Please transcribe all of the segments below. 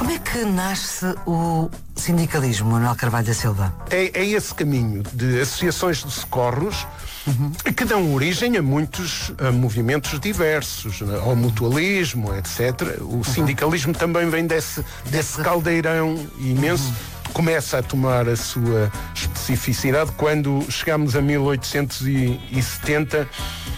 Como é que nasce o sindicalismo, Manuel Carvalho da Silva? É esse caminho de associações de socorros que dão origem a muitos movimentos diversos, ao mutualismo, etc. O sindicalismo também vem desse caldeirão imenso. Começa a tomar a sua especificidade quando chegamos a 1870.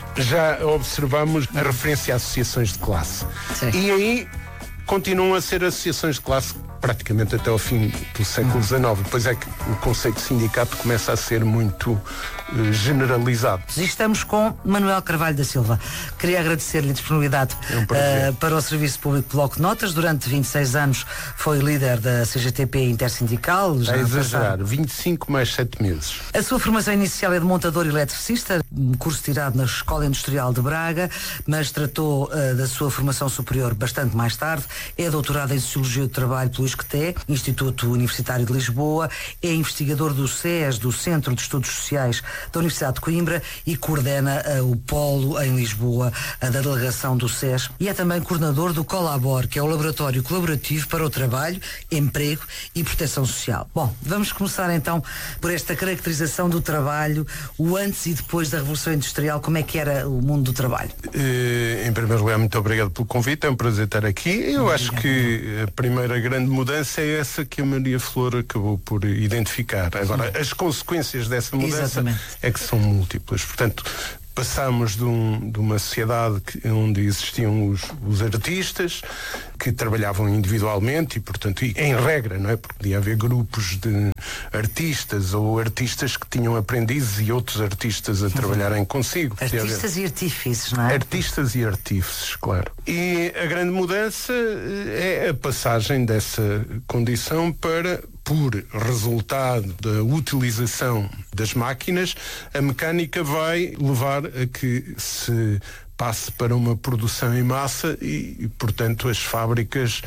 Já observamos a referência a associações de classe. Sim. E aí continuam a ser associações de classe praticamente até ao fim do século XIX. Depois é que o conceito de sindicato começa a ser muito generalizado. Estamos com Manuel Carvalho da Silva. Queria agradecer-lhe a disponibilidade para o Serviço Público Bloco de Notas. Durante 26 anos foi líder da CGTP Intersindical. Já a exagerar, 25 mais 7 meses. A sua formação inicial é de montador eletricista, curso tirado na Escola Industrial de Braga, mas tratou da sua formação superior bastante mais tarde. É doutorado em Sociologia do Trabalho pelo ISCTE, Instituto Universitário de Lisboa, é investigador do SES, do Centro de Estudos Sociais da Universidade de Coimbra, e coordena o Polo em Lisboa, da delegação do SES, e é também coordenador do Colabor, que é o Laboratório Colaborativo para o Trabalho, Emprego e Proteção Social. Bom, vamos começar então por esta caracterização do trabalho, o antes e depois da Revolução Industrial. Como é que era o mundo do trabalho? Em primeiro lugar, muito obrigado pelo convite, é um prazer estar aqui. Eu acho que a primeira grande mudança é essa que a Maria Flor acabou por identificar. Agora, as consequências dessa mudança é que são múltiplas. Portanto, passámos de uma sociedade onde existiam os artistas que trabalhavam individualmente e, portanto, em regra, não é? Porque podia haver grupos de artistas ou artistas que tinham aprendizes e outros artistas a trabalharem consigo. Artistas e artífices, não é? Artistas e artífices, claro. E a grande mudança é a passagem dessa condição para, por resultado da utilização das máquinas, a mecânica vai levar a que se passe para uma produção em massa e portanto, as fábricas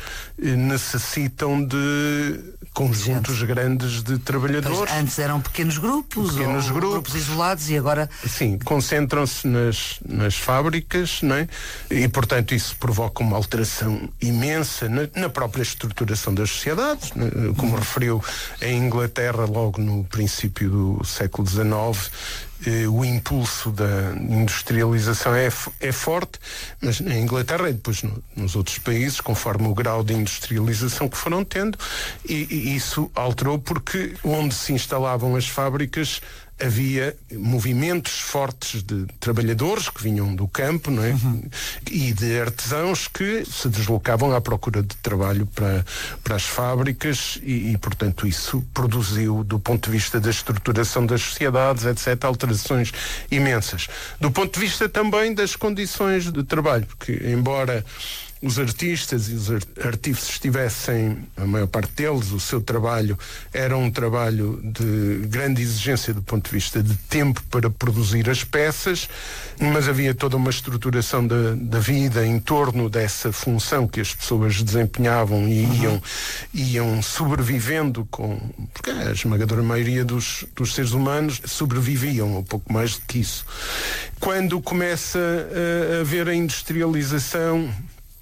necessitam de conjuntos grandes de trabalhadores. Pois, antes eram pequenos grupos isolados, e agora... Sim, concentram-se nas fábricas, não é? E, portanto, isso provoca uma alteração imensa na própria estruturação das sociedades, né? Como referiu, em Inglaterra, logo no princípio do século XIX, o impulso da industrialização é forte, mas na Inglaterra e depois nos outros países, conforme o grau de industrialização que foram tendo, e isso alterou porque onde se instalavam as fábricas havia movimentos fortes de trabalhadores que vinham do campo, não é? E de artesãos que se deslocavam à procura de trabalho para as fábricas e, portanto, isso produziu, do ponto de vista da estruturação das sociedades, etc., alterações imensas. Do ponto de vista também das condições de trabalho, porque, embora os artistas e os artífices tivessem, a maior parte deles, o seu trabalho era um trabalho de grande exigência do ponto de vista de tempo para produzir as peças, mas havia toda uma estruturação da vida em torno dessa função que as pessoas desempenhavam e iam sobrevivendo porque a esmagadora maioria dos seres humanos sobreviviam um pouco mais do que isso. Quando começa a haver a industrialização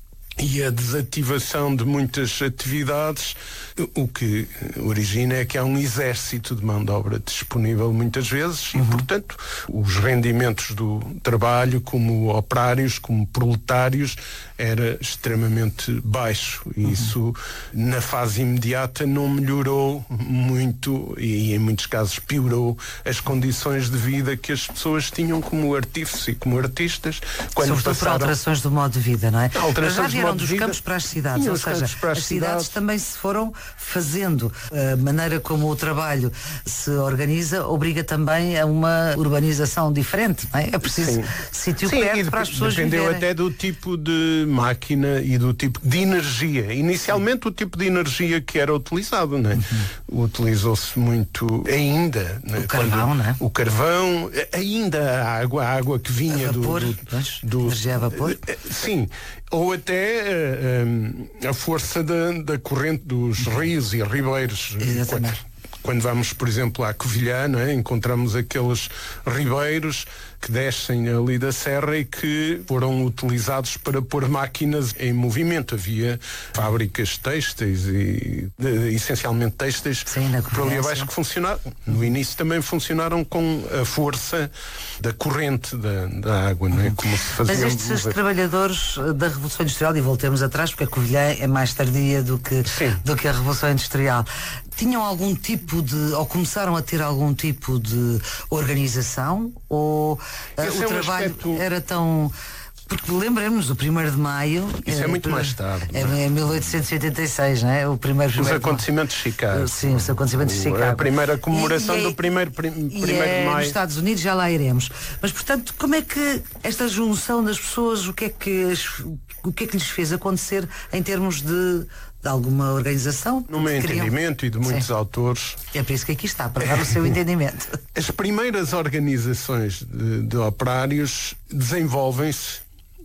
e a desativação de muitas atividades, o que origina é que há um exército de mão de obra disponível muitas vezes e, portanto, os rendimentos do trabalho como operários, como proletários, era extremamente baixo. E isso, na fase imediata, não melhorou muito e, em muitos casos, piorou as condições de vida que as pessoas tinham como artífices e como artistas. Sobretudo por alterações do modo de vida, não é? Alterações já vieram dos campos para as cidades, ou seja, as cidades também se foram fazendo. A maneira como o trabalho se organiza obriga também a uma urbanização diferente, não é? É preciso sítio perto para as pessoas viverem. Dependeu até do tipo de máquina e do tipo de energia. Inicialmente, o tipo de energia que era utilizado, não é? Utilizou-se muito ainda. O carvão, não é? O carvão, ainda a água que vinha do energia a vapor? Sim. Ou até a força da corrente dos rios e ribeiros. Exatamente. Quando vamos, por exemplo, à Covilhã, não é? Encontramos aqueles ribeiros que descem ali da serra e que foram utilizados para pôr máquinas em movimento. Havia fábricas têxteis e essencialmente têxteis por ali abaixo que funcionaram. No início também funcionaram com a força da corrente da água, não é? Como se fazia. Mas estes trabalhadores da Revolução Industrial, e voltemos atrás, porque a Covilhã é mais tardia do que a Revolução Industrial, tinham algum tipo ou começaram a ter algum tipo de organização, ou o trabalho era tão... Porque lembremos, o 1º de Maio... Isso é muito mais tarde. É 1886, não é? Os acontecimentos de Chicago. Sim, os acontecimentos de Chicago. A primeira comemoração do 1º de Maio. Nos Estados Unidos já lá iremos. Mas, portanto, como é que esta junção das pessoas, o que é que lhes fez acontecer em termos de alguma organização? No meu entendimento e de muitos autores. É por isso que aqui está, para dar o seu entendimento. As primeiras organizações de operários desenvolvem-se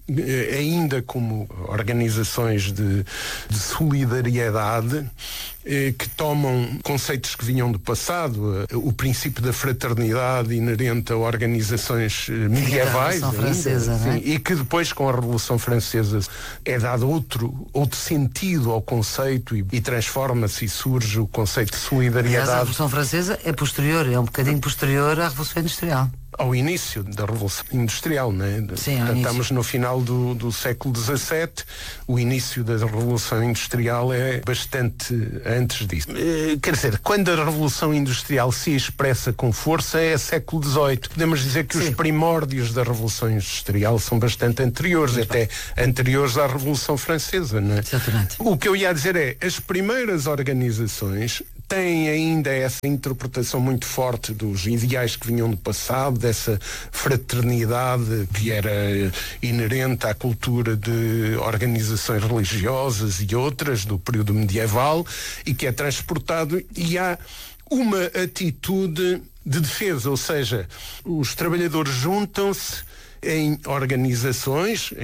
ainda como organizações de solidariedade, que tomam conceitos que vinham do passado, o princípio da fraternidade inerente a organizações medievais, a Revolução Francesa, não é? E que depois, com a Revolução Francesa, é dado outro sentido ao conceito e transforma-se e surge o conceito de solidariedade. Aliás, a Revolução Francesa é um bocadinho posterior à Revolução Industrial. Ao início da Revolução Industrial, não é? Sim, portanto, estamos no final do século XVII, o início da Revolução Industrial é bastante antes disso. Quer dizer, quando a Revolução Industrial se expressa com força é século XVIII. Podemos dizer que os primórdios da Revolução Industrial são bastante anteriores, até anteriores à Revolução Francesa, não é? Exatamente. O que eu ia dizer é, as primeiras organizações têm ainda essa interpretação muito forte dos ideais que vinham do passado, dessa fraternidade que era inerente à cultura de organizações religiosas e outras do período medieval, e que é transportado, e há uma atitude de defesa, ou seja, os trabalhadores juntam-se em organizações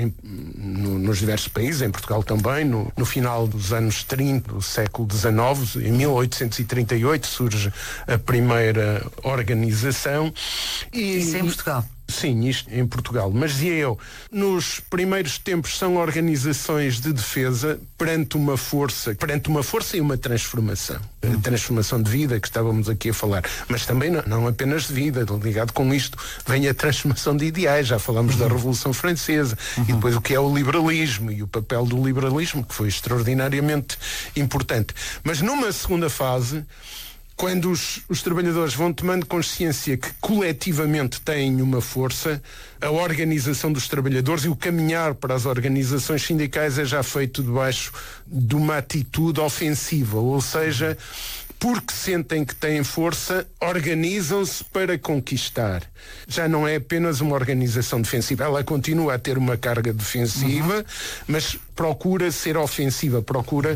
nos diversos países, em Portugal também, no final dos anos 30 do século XIX, em 1838 surge a primeira organização. Isso é em Portugal? Sim, isto em Portugal. Mas dizia eu, nos primeiros tempos são organizações de defesa perante uma força e uma transformação. A transformação de vida que estávamos aqui a falar. Mas também não apenas de vida. Ligado com isto vem a transformação de ideais. Já falamos da Revolução Francesa. E depois o que é o liberalismo e o papel do liberalismo, que foi extraordinariamente importante. Mas numa segunda fase, quando os trabalhadores vão tomando consciência que coletivamente têm uma força, a organização dos trabalhadores e o caminhar para as organizações sindicais é já feito debaixo de uma atitude ofensiva, ou seja, porque sentem que têm força, organizam-se para conquistar. Já não é apenas uma organização defensiva, ela continua a ter uma carga defensiva, mas procura ser ofensiva, procura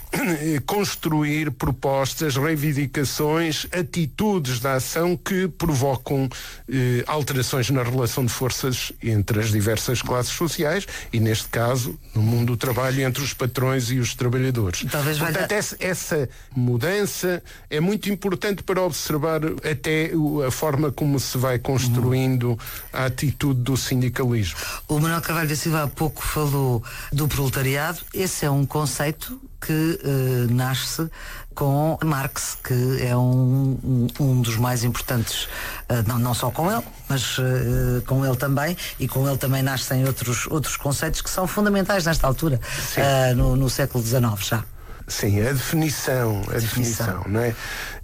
construir propostas, reivindicações, atitudes da ação que provocam alterações na relação de forças entre as diversas classes sociais e, neste caso, no mundo do trabalho, entre os patrões e os trabalhadores. Portanto, essa mudança é muito importante para observar até a forma como se vai construindo a atitude do sindicalismo. O Manuel Carvalho da Silva há pouco falou do proletariado. Esse é um conceito que nasce com Marx, que é um dos mais importantes, não só com ele, mas com ele também, e com ele também nascem outros conceitos que são fundamentais nesta altura, no século XIX já. Sim, a definição, não é?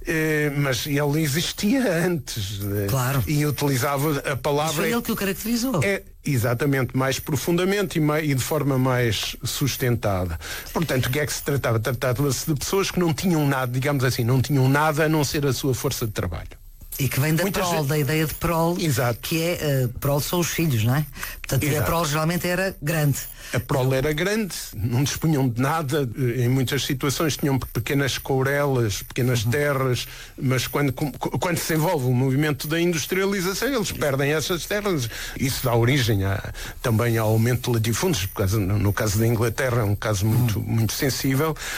Mas ele existia antes. Claro. E utilizava a palavra... Mas foi ele que o caracterizou. Exatamente, mais profundamente e de forma mais sustentada. Portanto, o que é que se tratava? Tratava-se de pessoas que não tinham nada, digamos assim, não tinham nada a não ser a sua força de trabalho. E que vem da prol, da ideia de prol. Exato. Que é, prol são os filhos, não é? Portanto, exato. A prol geralmente era grande. A prol era grande, não dispunham de nada, em muitas situações tinham pequenas courelas, pequenas terras, mas quando se envolve o movimento da industrialização, eles perdem essas terras. Isso dá origem também ao aumento de latifúndios, no caso da Inglaterra é um caso muito sensível.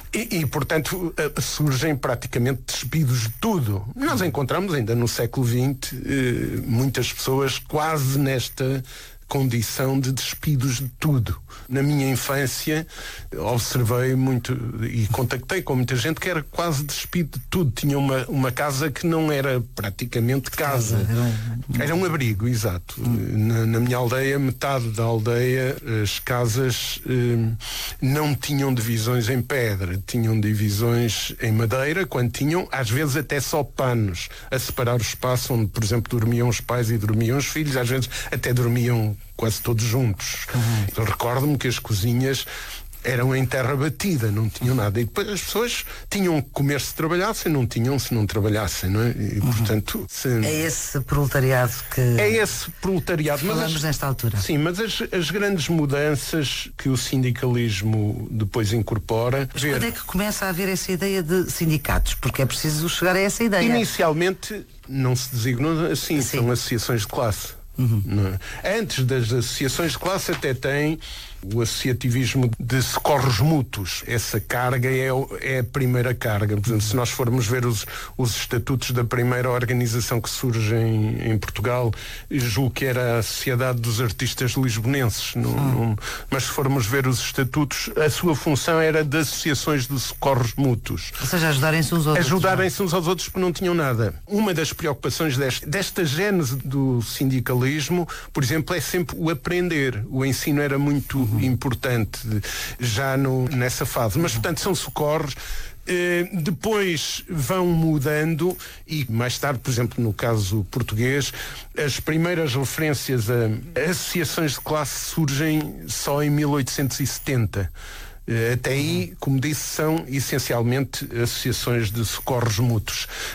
E, portanto, surgem praticamente despidos de tudo. Nós encontramos ainda no século XX muitas pessoas quase nesta condição de despidos de tudo. Na minha infância observei muito e contactei com muita gente que era quase despido de tudo. Tinha uma casa que não era praticamente casa. Era um abrigo, exato. Na minha aldeia, metade da aldeia, as casas não tinham divisões em pedra, tinham divisões em madeira, quando tinham, às vezes até só panos a separar o espaço onde, por exemplo, dormiam os pais e dormiam os filhos, às vezes até dormiam quase todos juntos. Eu recordo-me que as cozinhas eram em terra batida, não tinham nada. E depois as pessoas tinham que comer se trabalhassem, não tinham se não trabalhassem, não é? E, portanto, é esse proletariado que... É esse proletariado. Falamos nesta altura. Sim, mas as grandes mudanças que o sindicalismo depois incorpora... Mas quando é que começa a haver essa ideia de sindicatos? Porque é preciso chegar a essa ideia. Inicialmente não se designam assim, Sim. são associações de classe. Não é? Antes das associações de classe até tem o associativismo de socorros mútuos. Essa carga é a primeira carga. Por exemplo, se nós formos ver os estatutos da primeira organização que surge em Portugal, julgo que era a Sociedade dos Artistas Lisbonenses. Mas se formos ver os estatutos, a sua função era de associações de socorros mútuos. Ou seja, ajudarem-se uns aos outros. Ajudarem-se uns aos outros porque não tinham nada. Uma das preocupações desta gênese do sindicalismo, por exemplo, é sempre o aprender. O ensino era muito importante já nessa fase. Mas, portanto, são socorros. Depois vão mudando e mais tarde, por exemplo, no caso português, as primeiras referências a associações de classe surgem só em 1870. Até aí, como disse, são essencialmente associações de socorros mútuos.